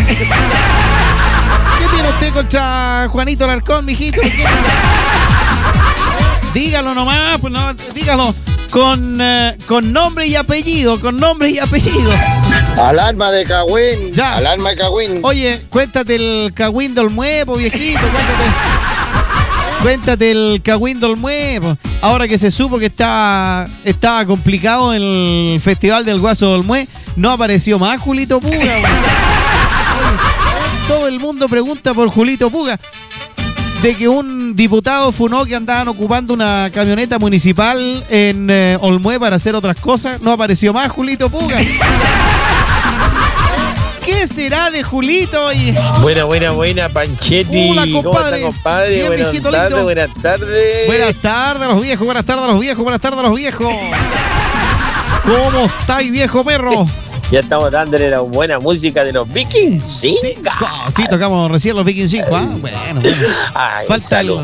¿Qué tiene usted contra Juanito Alarcón, mijito? Dígalo nomás, pues no, dígalo con nombre y apellido, Alarma de Cagüín. Ya. Alarma de Cagüín. Oye, cuéntate el Cagüín del Muepo, viejito, cuéntate el Cagüín del Muepo. Ahora que se supo que estaba complicado el Festival del Guaso del Mue, no apareció más Julito Puga. Oye, todo el mundo pregunta por Julito Puga. De que un diputado funó que andaban ocupando una camioneta municipal en Olmué para hacer otras cosas, no apareció más Julito Puga. ¿Qué será de Julito? Oye? Buena, Panchetti. Hola, compadre. ¿Cómo está, compadre? Bien, Buenas viejito tardes. lindo. Buenas tardes a los viejos. ¿Cómo estáis, viejo perro? Ya estamos dándole la buena música de los Vikings. Sí, tocamos recién los Vikings 5. Bueno. Ay, Falta el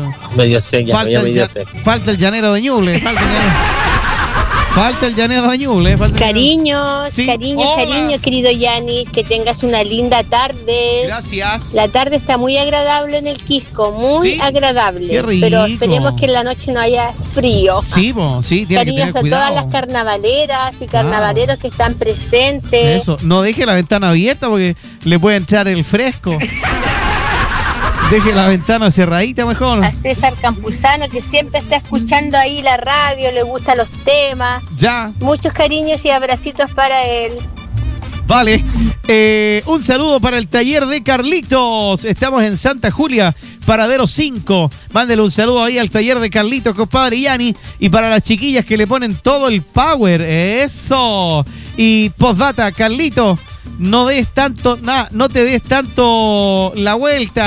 llanero de Ñuble. Falta el llanero de Ñuble. Cariños, Sí. cariños, Hola. querido Yanis, que tengas una linda tarde. Gracias. La tarde está muy agradable en el Quisco, muy Sí. agradable. Qué rico. Pero esperemos que en la noche no haya frío. Sí, tiene que Cariños tener a cuidado. todas las carnavaleras y carnavaleros que están presentes. Eso, no deje la ventana abierta porque le puede entrar el fresco. Deje la ventana cerradita mejor. A César Campuzano, que siempre está escuchando ahí la radio, le gustan los temas. Ya, Muchos cariños y abracitos para él. vale. Un saludo para el taller de Carlitos. Estamos en Santa Julia, Paradero 5. Mándele un saludo ahí al taller de Carlitos, compadre Yanni. Y para las chiquillas que le ponen todo el power. Eso. Y postdata, Carlitos. No des tanto, no te des tanto la vuelta.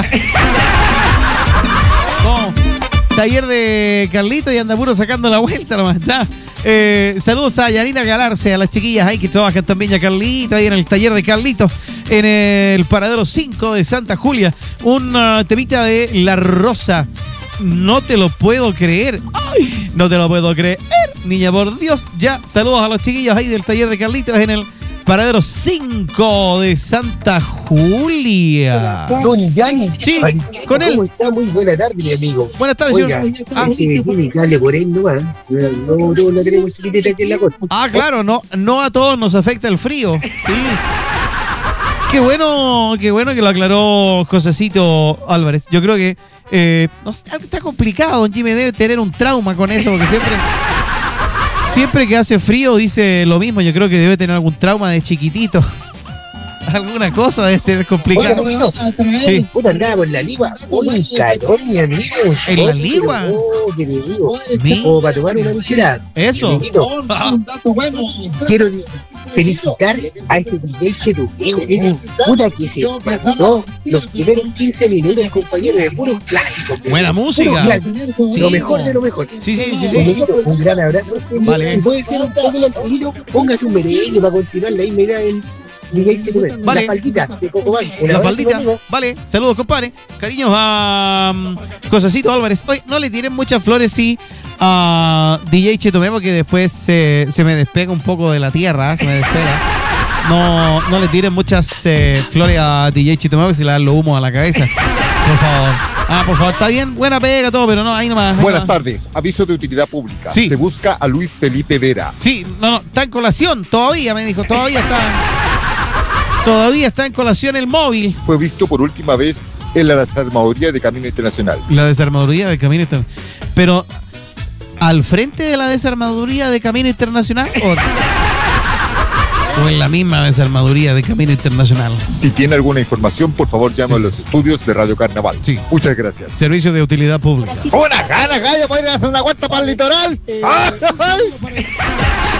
No, taller de Carlito y anda puro sacando la vuelta nomás. Ya. Saludos a Yanina Galarce, a las chiquillas ahí que trabajan también ya Carlito, ahí en el taller de Carlito, en el Paradero 5 de Santa Julia. Un temita de La Rosa. No te lo puedo creer. ¡Ay! No te lo puedo creer. Niña, por Dios. Ya, saludos a los chiquillos ahí del taller de Carlitos en el Paradero 5 de Santa Julia. Don Yanni. Sí, con él. ¿Cómo está? Muy buena tarde, mi amigo. Buenas tardes, Oiga, señor. tiene que darle por ahí nomás. No tenemos chiquitita aquí en la costa. Claro, no a todos nos afecta el frío. Sí. Qué bueno que lo aclaró Josecito Álvarez. Yo creo que no sé, está complicado. Don Jimmy debe tener un trauma con eso, porque siempre que hace frío dice lo mismo. Yo creo que debe tener algún trauma de chiquitito. Alguna cosa debe tener complicado. Oiga, Sí. puta, andaba por la ligua. Uy, calor, mi amigo. ¿En la ligua? Oh, que te digo. Mi- Como para tomar una michelada. Eso. Mi amiguito, quiero felicitar a ese DJ Chetuqueo. Puta que se pasó los primeros 15 minutos, compañero, de puros clásicos. Buena música. Puros clásicos. Sí. Lo mejor de lo mejor. Sí. Amiguito, un gran abrazo. Vale. Si puede ser un poco lanzadito, póngase un merengue para continuar la misma idea del DJ Chetuqueo. Vale. La faldita de Coco Bang. Un La abrazo, faldita, amigo. vale. Saludos, compadre. Cariños a Josecito Álvarez. Oye, no le tiren muchas flores, sí, a DJ Chetomé, porque después se me despega un poco de la tierra. Se me despega. No le tiren muchas flores a DJ Chetomé, porque se le dan los humos a la cabeza. Por favor. Por favor, está bien, buena pega, todo, pero no, ahí nomás. ahí Buenas nomás. tardes. Aviso de utilidad pública. Sí. Se busca a Luis Felipe Vera. Sí, no, está en colación, todavía me dijo, todavía está en colación el móvil. Fue visto por última vez en la desarmaduría de Camino Internacional. La desarmaduría de Camino Internacional. Pero, ¿al frente de la desarmaduría de Camino Internacional? ¿O en la misma desarmaduría de Camino Internacional? Si tiene alguna información, por favor llame a los estudios de Radio Carnaval. Sí. Muchas gracias. Servicio de utilidad pública. ¡Buenas ganas, gallo, para ir a hacer una vuelta para el litoral! ¡Ay!